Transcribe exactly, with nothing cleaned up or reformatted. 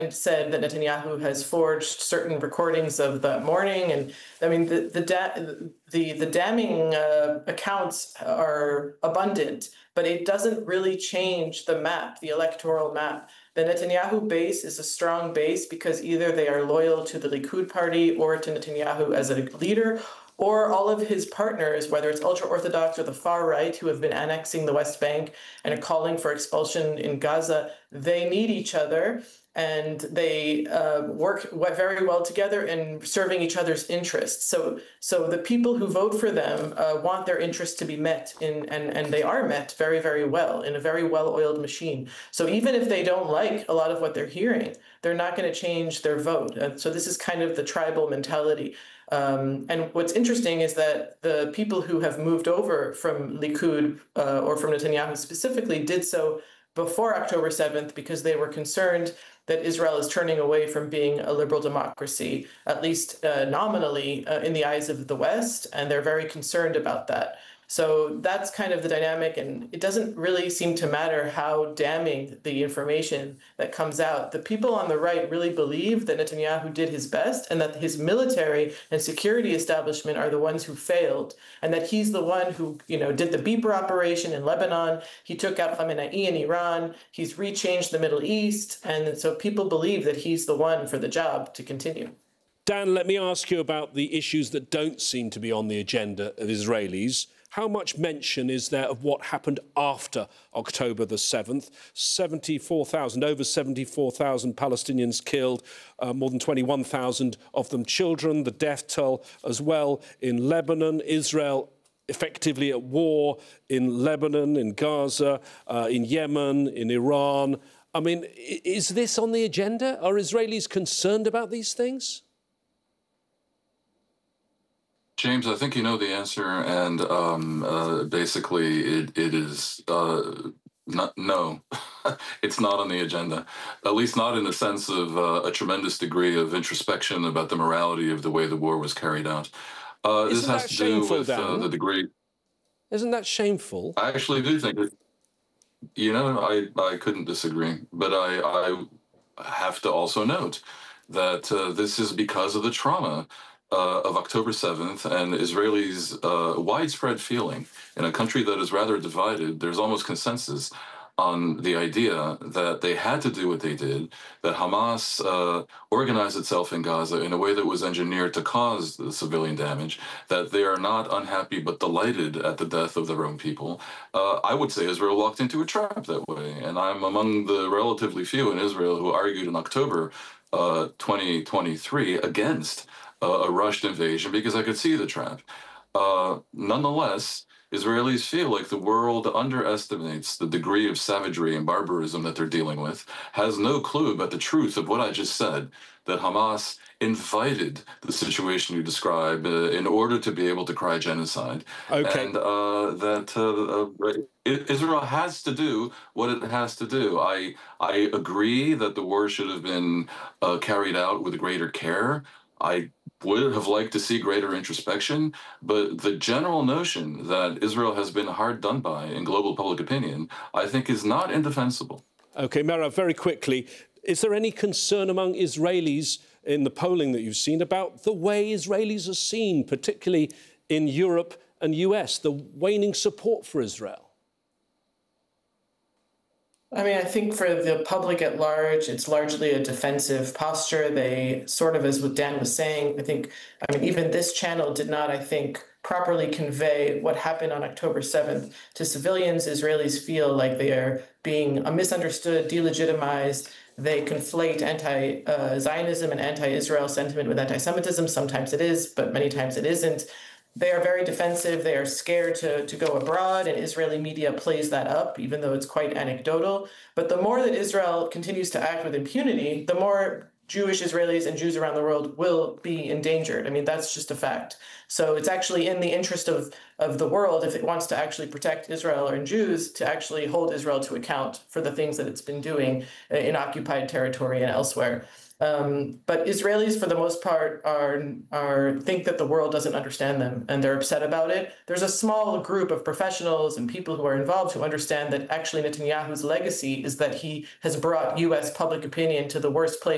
said that Netanyahu has forged certain recordings of that morning, and I mean the the da- the, the damning uh, accounts are abundant, but it doesn't really change the map, the electoral map. The Netanyahu base is a strong base because either they are loyal to the Likud party or to Netanyahu as a leader, or all of his partners, whether it's ultra-Orthodox or the far right, who have been annexing the West Bank and are calling for expulsion in Gaza, they need each other, and they uh, work very well together in serving each other's interests. So, so the people who vote for them uh, want their interests to be met, in, and, and they are met very, very well in a very well-oiled machine. So even if they don't like a lot of what they're hearing, they're not going to change their vote. Uh, so this is kind of the tribal mentality. Um, and what's interesting is that the people who have moved over from Likud uh, or from Netanyahu specifically did so before October seventh because they were concerned that Israel is turning away from being a liberal democracy, at least uh, nominally uh, in the eyes of the West, and they're very concerned about that. So that's kind of the dynamic, and it doesn't really seem to matter how damning the information that comes out. The people on the right really believe that Netanyahu did his best and that his military and security establishment are the ones who failed, and that he's the one who, you know, did the Beeper operation in Lebanon. He took out Khamenei in Iran. He's rechanged the Middle East, and so people believe that he's the one for the job to continue. Dan, let me ask you about the issues that don't seem to be on the agenda of Israelis. How much mention is there of what happened after October the seventh? seventy-four thousand, over seventy-four thousand Palestinians killed, uh, more than twenty-one thousand of them children, the death toll as well in Lebanon, Israel effectively at war in Lebanon, in Gaza, uh, in Yemen, in Iran. I mean, is this on the agenda? Are Israelis concerned about these things? James, I think you know the answer, and um, uh, basically it, it is uh, not, no, it's not on the agenda, at least not in the sense of uh, a tremendous degree of introspection about the morality of the way the war was carried out. Uh, this has to do with uh, the degree. Isn't that shameful? I actually do think it. You know, I, I couldn't disagree, but I, I have to also note that uh, this is because of the trauma Uh, of October seventh and Israelis' uh, widespread feeling in a country that is rather divided. There's almost consensus on the idea that they had to do what they did, that Hamas uh, organized itself in Gaza in a way that was engineered to cause the civilian damage, that they are not unhappy but delighted at the death of their own people. Uh, I would say Israel walked into a trap that way, and I'm among the relatively few in Israel who argued in October uh, twenty twenty-three against Uh, a rushed invasion because I could see the trap. Uh, nonetheless, Israelis feel like the world underestimates the degree of savagery and barbarism that they're dealing with, has no clue about the truth of what I just said, that Hamas invited the situation you describe uh, in order to be able to cry genocide. Okay. And uh, that uh, uh, Israel has to do what it has to do. I, I agree that the war should have been uh, carried out with greater care. I would have liked to see greater introspection, but the general notion that Israel has been hard done by in global public opinion, I think, is not indefensible. OK, Merav, very quickly, is there any concern among Israelis in the polling that you've seen about the way Israelis are seen, particularly in Europe and U S, the waning support for Israel? I mean, I think for the public at large, it's largely a defensive posture. They sort of, as what Dan was saying, I think, I mean, even this channel did not, I think, properly convey what happened on October seventh to civilians. Israelis feel like they are being misunderstood, delegitimized. They conflate anti-Zionism and anti-Israel sentiment with anti-Semitism. Sometimes it is, but many times it isn't. They are very defensive. They are scared to, to go abroad, and Israeli media plays that up, even though it's quite anecdotal. But the more that Israel continues to act with impunity, the more Jewish Israelis and Jews around the world will be endangered. I mean, that's just a fact. So it's actually in the interest of, of the world, if it wants to actually protect Israel and Jews, to actually hold Israel to account for the things that it's been doing in occupied territory and elsewhere. Um, but Israelis, for the most part, are, are think that the world doesn't understand them, and they're upset about it. There's a small group of professionals and people who are involved who understand that actually Netanyahu's legacy is that he has brought U S public opinion to the worst place